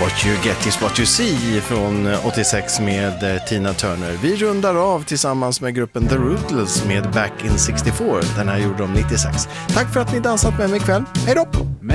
What you get is what you see från 86 med Tina Turner. Vi rundar av tillsammans med gruppen The Ruthless med Back in 64. Den här gjorde de 96. Tack för att ni dansat med mig ikväll. Hej då!